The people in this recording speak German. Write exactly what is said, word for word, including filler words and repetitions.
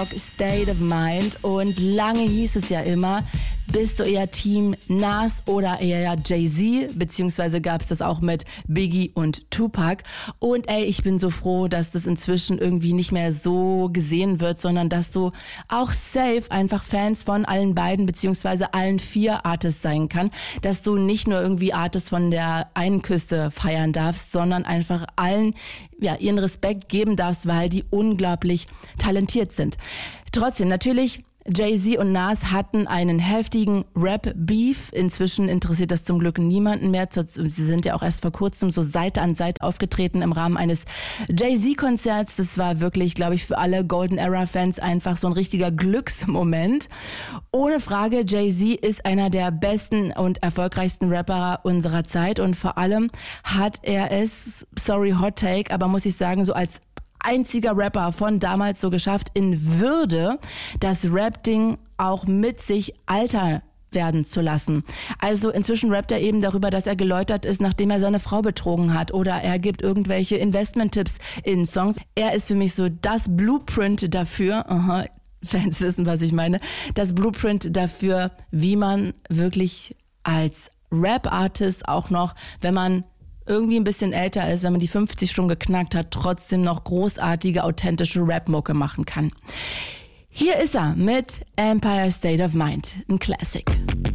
Talk State of Mind. Und lange hieß es ja immer, bist du eher Team Nas oder eher Jay-Z? Beziehungsweise gab es das auch mit Biggie und Tupac. Und ey, ich bin so froh, dass das inzwischen irgendwie nicht mehr so gesehen wird, sondern dass du auch safe einfach Fans von allen beiden beziehungsweise allen vier Artists sein kann. Dass du nicht nur irgendwie Artists von der einen Küste feiern darfst, sondern einfach allen ja, ihren Respekt geben darfst, weil die unglaublich talentiert sind. Trotzdem, natürlich, Jay-Z und Nas hatten einen heftigen Rap-Beef. Inzwischen interessiert das zum Glück niemanden mehr. Sie sind ja auch erst vor kurzem so Seite an Seite aufgetreten im Rahmen eines Jay-Z-Konzerts. Das war wirklich, glaube ich, für alle Golden Era-Fans einfach so ein richtiger Glücksmoment. Ohne Frage, Jay-Z ist einer der besten und erfolgreichsten Rapper unserer Zeit und vor allem hat er es, sorry Hot Take, aber muss ich sagen, so als einziger Rapper von damals so geschafft, in Würde das Rap-Ding auch mit sich alter werden zu lassen. Also inzwischen rappt er eben darüber, dass er geläutert ist, nachdem er seine Frau betrogen hat, oder er gibt irgendwelche Investment-Tipps in Songs. Er ist für mich so das Blueprint dafür, aha, Fans wissen, was ich meine, das Blueprint dafür, wie man wirklich als Rap-Artist auch noch, wenn man irgendwie ein bisschen älter ist, wenn man die fünfzig schon geknackt hat, trotzdem noch großartige, authentische Rap-Mucke machen kann. Hier ist er mit Empire State of Mind, ein Classic.